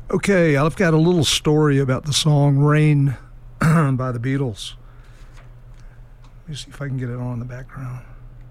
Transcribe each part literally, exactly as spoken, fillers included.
Okay, I've got a little story about the song Rain by the Beatles. Let me see if I can get it on in the background.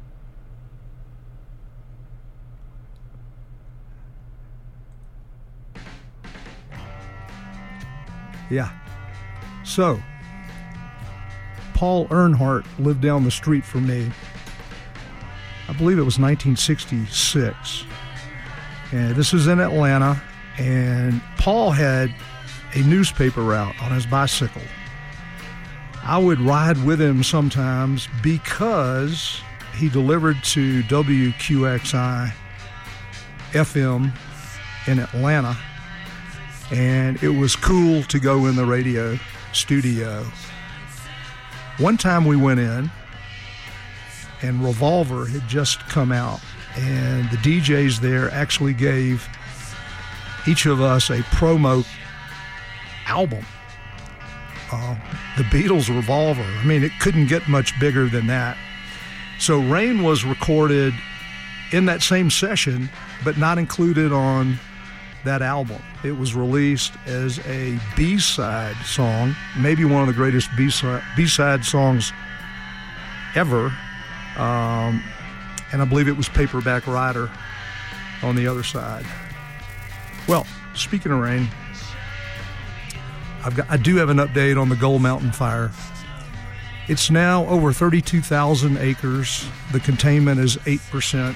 Yeah. So, Paul Earnhardt lived down the street from me. I believe it was nineteen sixty-six. And this is in Atlanta. And Paul had a newspaper route on his bicycle. I would ride with him sometimes because he delivered to W Q X I F M in Atlanta. And it was cool to go in the radio studio. One time we went in, and Revolver had just come out, and the D Js there actually gave each of us a promo album. Uh, the Beatles' Revolver. I mean, it couldn't get much bigger than that. So Rain was recorded in that same session, but not included on that album. It was released as a B-side song, maybe one of the greatest B-side, B-side songs ever. Um, and I believe it was Paperback Writer on the other side. Well, speaking of rain, I've got, I do have an update on the Gold Mountain fire. It's now over thirty-two thousand acres. The containment is eight percent.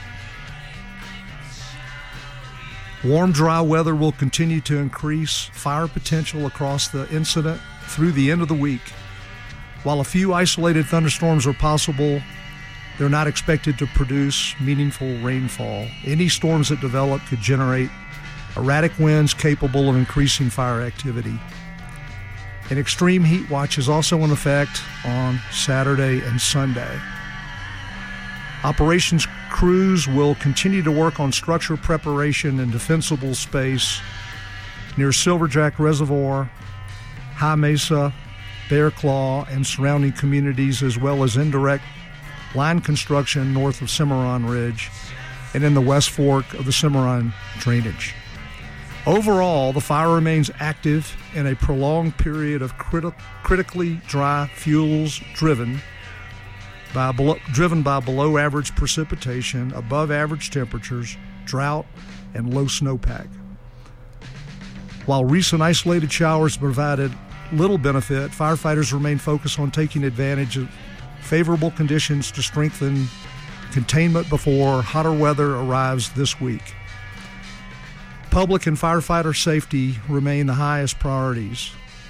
Warm, dry weather will continue to increase fire potential across the incident through the end of the week. While a few isolated thunderstorms are possible, they're not expected to produce meaningful rainfall. Any storms that develop could generate erratic winds capable of increasing fire activity. An extreme heat watch is also in effect on Saturday and Sunday. Operations crews will continue to work on structure preparation and defensible space near Silverjack Reservoir, High Mesa, Bear Claw, and surrounding communities, as well as indirect line construction north of Cimarron Ridge and in the West Fork of the Cimarron drainage. Overall, the fire remains active in a prolonged period of criti- critically dry fuels driven by below, driven by below average precipitation, above average temperatures, drought, and low snowpack. While recent isolated showers provided little benefit, firefighters remain focused on taking advantage of favorable conditions to strengthen containment before hotter weather arrives this week. Public and firefighter safety remain the highest priorities.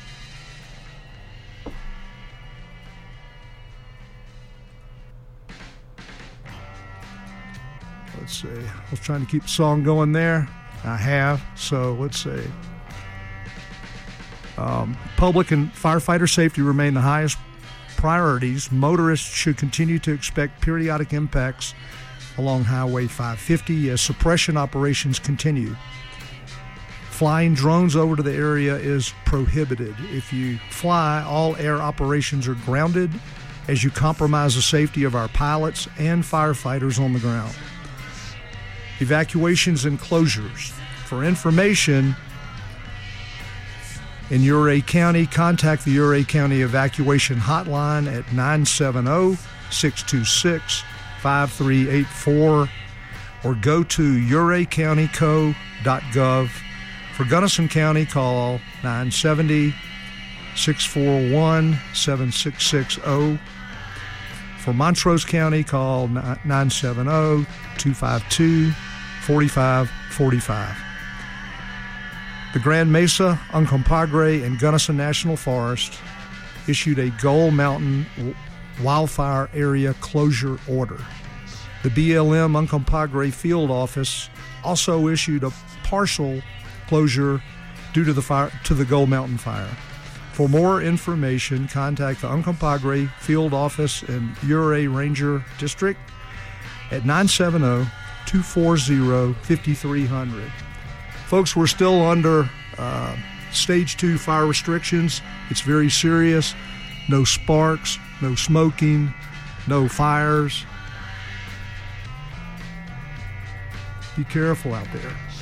Let's see. I was trying to keep the song going there. I have. So let's see. Um, public and firefighter safety remain the highest priorities. Motorists should continue to expect periodic impacts along Highway five fifty as suppression operations continue. Flying drones over to the area is prohibited. If you fly, all air operations are grounded as you compromise the safety of our pilots and firefighters on the ground. Evacuations and closures. For information in Ouray County, contact the Ouray County Evacuation Hotline at nine seven zero, six two six, five three eight four or go to ouray county co dot gov. For Gunnison County, call nine seven zero, six four one, seven six six zero. For Montrose County, call nine seven zero, two five two, four five four five. The Grand Mesa, Uncompahgre, and Gunnison National Forest issued a Gold Mountain wildfire area closure order. The B L M Uncompahgre Field Office also issued a partial closure due to the fire to the Gold Mountain fire. For more information, contact the Uncompahgre Field Office in Ouray Ranger District at nine seven zero, two four zero, five three zero zero. Folks, we're still under uh, stage two fire restrictions. It's very serious. No sparks, no smoking, no fires. Be careful out there.